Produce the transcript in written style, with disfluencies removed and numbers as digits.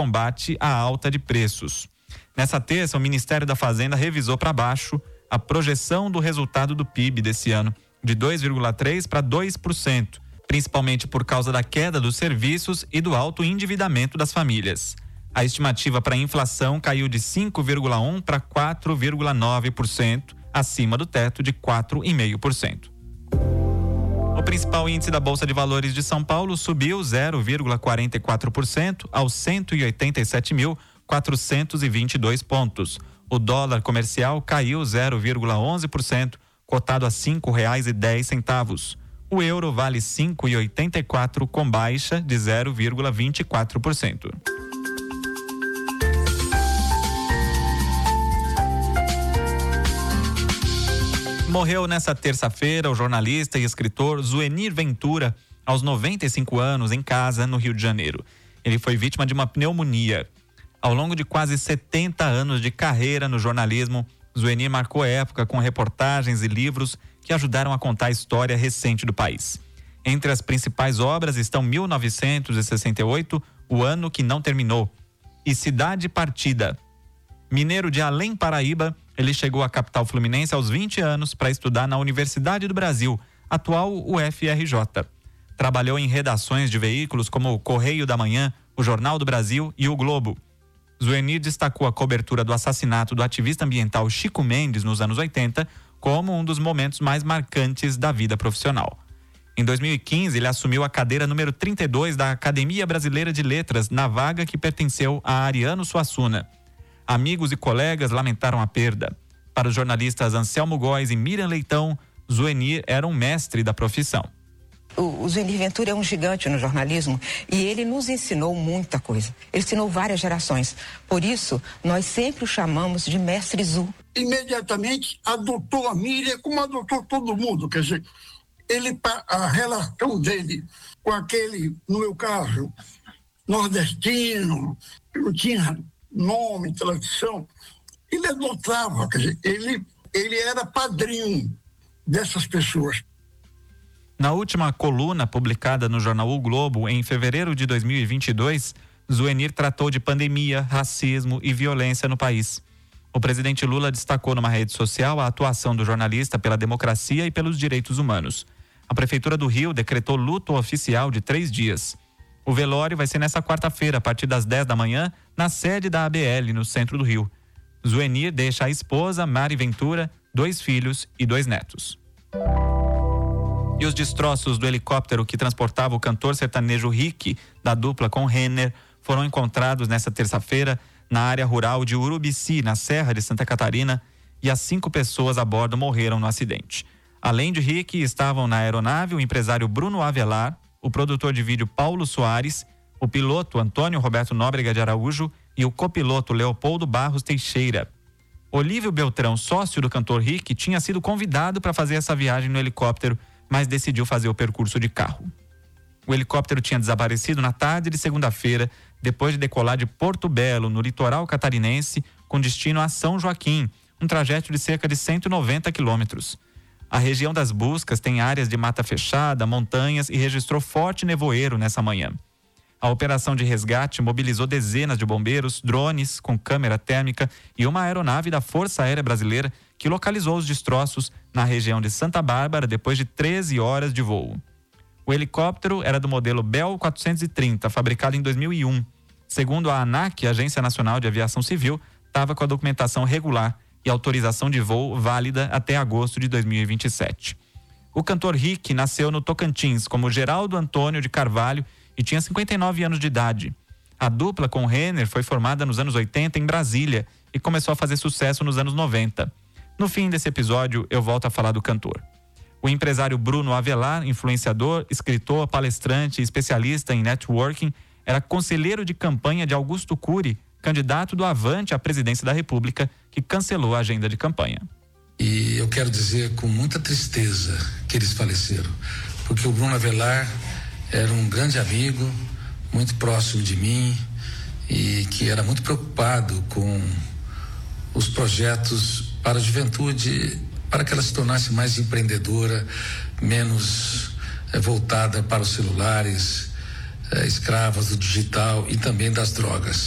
combate à alta de preços. Nessa terça, o Ministério da Fazenda revisou para baixo a projeção do resultado do PIB desse ano, de 2,3% para 2%, principalmente por causa da queda dos serviços e do alto endividamento das famílias. A estimativa para a inflação caiu de 5,1% para 4,9%, acima do teto de 4,5%. O principal índice da Bolsa de Valores de São Paulo subiu 0,44% aos 187.422 pontos. O dólar comercial caiu 0,11%, cotado a R$ 5,10. O euro vale 5,84 com baixa de 0,24%. Morreu nessa terça-feira o jornalista e escritor Zuenir Ventura, aos 95 anos, em casa, no Rio de Janeiro. Ele foi vítima de uma pneumonia. Ao longo de quase 70 anos de carreira no jornalismo, Zuenir marcou época com reportagens e livros que ajudaram a contar a história recente do país. Entre as principais obras estão 1968, O Ano que Não Terminou, e Cidade Partida. Mineiro de Além Paraíba, ele chegou à capital fluminense aos 20 anos para estudar na Universidade do Brasil, atual UFRJ. Trabalhou em redações de veículos como o Correio da Manhã, o Jornal do Brasil e o Globo. Zuenir destacou a cobertura do assassinato do ativista ambiental Chico Mendes nos anos 80 como um dos momentos mais marcantes da vida profissional. Em 2015, ele assumiu a cadeira número 32 da Academia Brasileira de Letras, na vaga que pertenceu a Ariano Suassuna. Amigos e colegas lamentaram a perda. Para os jornalistas Anselmo Góes e Miriam Leitão, Zuenir era um mestre da profissão. O Zuenir Ventura é um gigante no jornalismo e ele nos ensinou muita coisa. Ele ensinou várias gerações. Por isso, nós sempre o chamamos de Mestre Zu. Imediatamente adotou a Miriam como adotou todo mundo. Quer dizer, a relação dele com aquele, no meu caso, nordestino, que não tinha nome, tradição, ele adotava, quer dizer, ele era padrinho dessas pessoas. Na última coluna publicada no jornal O Globo, em fevereiro de 2022, Zuenir tratou de pandemia, racismo e violência no país. O presidente Lula destacou numa rede social a atuação do jornalista pela democracia e pelos direitos humanos. A Prefeitura do Rio decretou luto oficial de 3 dias. O velório vai ser nesta quarta-feira, a partir das 10 da manhã, na sede da ABL, no centro do Rio. Zuenir deixa a esposa, Mari Ventura, 2 filhos e 2 netos. E os destroços do helicóptero que transportava o cantor sertanejo Rick, da dupla com Renner, foram encontrados nesta terça-feira na área rural de Urubici, na Serra de Santa Catarina, e as 5 pessoas a bordo morreram no acidente. Além de Rick, estavam na aeronave o empresário Bruno Avelar, o produtor de vídeo Paulo Soares, o piloto Antônio Roberto Nóbrega de Araújo e o copiloto Leopoldo Barros Teixeira. Olívio Beltrão, sócio do cantor Rick, tinha sido convidado para fazer essa viagem no helicóptero, mas decidiu fazer o percurso de carro. O helicóptero tinha desaparecido na tarde de segunda-feira, depois de decolar de Porto Belo, no litoral catarinense, com destino a São Joaquim, um trajeto de cerca de 190 quilômetros. A região das buscas tem áreas de mata fechada, montanhas e registrou forte nevoeiro nessa manhã. A operação de resgate mobilizou dezenas de bombeiros, drones com câmera térmica e uma aeronave da Força Aérea Brasileira que localizou os destroços na região de Santa Bárbara depois de 13 horas de voo. O helicóptero era do modelo Bell 430, fabricado em 2001. Segundo a ANAC, Agência Nacional de Aviação Civil, estava com a documentação regular e autorização de voo válida até agosto de 2027. O cantor Rick nasceu no Tocantins como Geraldo Antônio de Carvalho e tinha 59 anos de idade. A dupla com Renner foi formada nos anos 80 em Brasília e começou a fazer sucesso nos anos 90. No fim desse episódio, eu volto a falar do cantor. O empresário Bruno Avelar, influenciador, escritor, palestrante e especialista em networking, era conselheiro de campanha de Augusto Cury, candidato do Avante à presidência da República, que cancelou a agenda de campanha. E eu quero dizer com muita tristeza que eles faleceram, porque o Bruno Avelar era um grande amigo, muito próximo de mim e que era muito preocupado com os projetos para a juventude, para que ela se tornasse mais empreendedora, menos voltada para os celulares, escravas do digital e também das drogas.